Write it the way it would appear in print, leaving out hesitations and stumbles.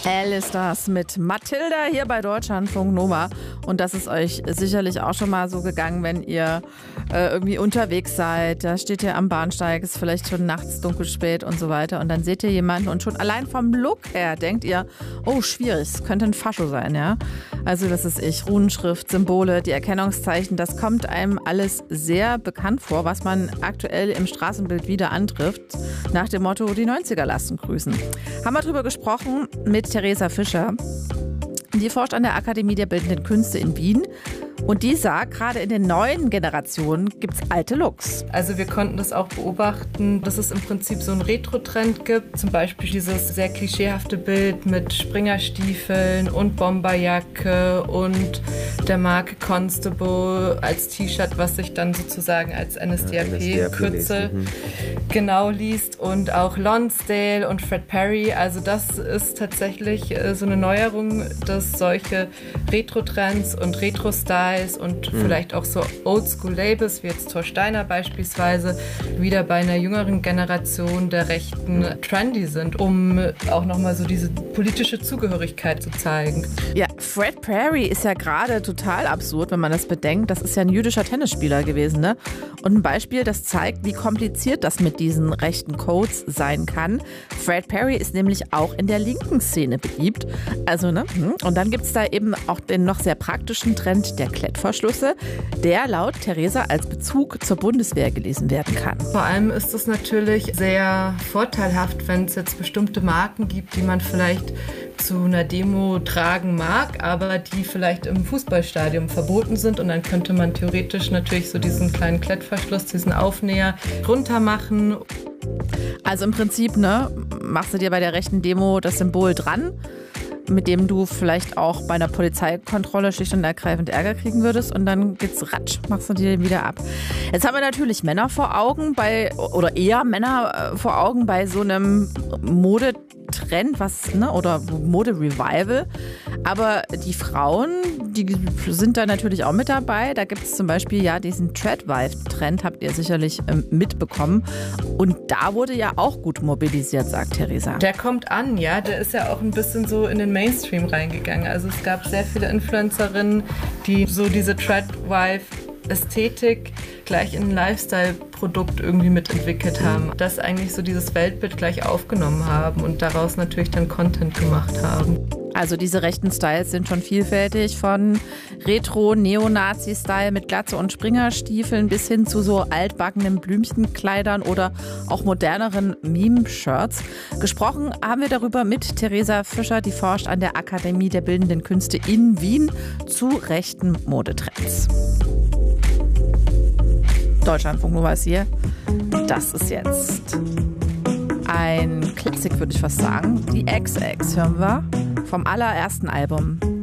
Alice das mit Mathilda hier bei Deutschlandfunk Nova. Und das ist euch sicherlich auch schon mal so gegangen, wenn ihr irgendwie unterwegs seid. Da steht ihr am Bahnsteig, ist vielleicht schon nachts dunkel spät und so weiter. Und dann seht ihr jemanden und schon allein vom Look her denkt ihr, oh, schwierig, es könnte ein Fascho sein, ja. Also das ist ich, Runenschrift, Symbole, die Erkennungszeichen, das kommt einem alles sehr bekannt vor, was man aktuell im Straßenbild wieder antrifft. Nach dem Motto, die 90er lassen grüßen. Haben wir drüber gesprochen mit Theresa Fischer. Die forscht an der Akademie der Bildenden Künste in Wien. Und die sagt, gerade in den neuen Generationen gibt es alte Looks. Also wir konnten das auch beobachten, dass es im Prinzip so einen Retro-Trend gibt. Zum Beispiel dieses sehr klischeehafte Bild mit Springerstiefeln und Bomberjacke und der Marke Constable als T-Shirt, was sich dann sozusagen als NSDAP-Kürzel genau liest. Und auch Lonsdale und Fred Perry. Also das ist tatsächlich so eine Neuerung, dass solche Retro-Trends und Retro-Styles und vielleicht auch so Oldschool-Labels, wie jetzt Thor Steiner beispielsweise, wieder bei einer jüngeren Generation der Rechten trendy sind, um auch nochmal so diese politische Zugehörigkeit zu zeigen. Ja, Fred Perry ist ja gerade total absurd, wenn man das bedenkt. Das ist ja ein jüdischer Tennisspieler gewesen, ne? Und ein Beispiel, das zeigt, wie kompliziert das mit diesen rechten Codes sein kann. Fred Perry ist nämlich auch in der linken Szene beliebt. Also, ne? Und dann gibt es da eben auch den noch sehr praktischen Trend der Klettverschlüsse, der laut Theresa als Bezug zur Bundeswehr gelesen werden kann. Vor allem ist es natürlich sehr vorteilhaft, wenn es jetzt bestimmte Marken gibt, die man vielleicht zu einer Demo tragen mag, aber die vielleicht im Fußballstadion verboten sind. Und dann könnte man theoretisch natürlich so diesen kleinen Klettverschluss, diesen Aufnäher runter machen. Also im Prinzip, ne, machst du dir bei der rechten Demo das Symbol dran, mit dem du vielleicht auch bei einer Polizeikontrolle schlicht und ergreifend Ärger kriegen würdest, und dann geht's ratsch, machst du dir den wieder ab. Jetzt haben wir natürlich Männer vor Augen oder eher Männer vor Augen bei so einem Modetrend, oder Mode-Revival. Aber die Frauen, die sind da natürlich auch mit dabei. Da gibt es zum Beispiel ja diesen Treadwife-Trend, habt ihr sicherlich mitbekommen. Und da wurde ja auch gut mobilisiert, sagt Theresa. Der kommt an, ja. Der ist ja auch ein bisschen so in den Mainstream reingegangen. Also es gab sehr viele Influencerinnen, die so diese Treadwife-Ästhetik gleich in ein Lifestyle-Produkt irgendwie mitentwickelt haben. Das eigentlich so dieses Weltbild gleich aufgenommen haben und daraus natürlich dann Content gemacht haben. Also diese rechten Styles sind schon vielfältig, von Retro-Neonazi-Style mit Glatze und Springerstiefeln bis hin zu so altbackenen Blümchenkleidern oder auch moderneren Meme-Shirts. Gesprochen haben wir darüber mit Theresa Fischer, die forscht an der Akademie der Bildenden Künste in Wien zu rechten Modetrends. Deutschlandfunk Nova ist hier. Das ist jetzt ein Klassik, würde ich fast sagen. Die XX hören wir vom allerersten Album.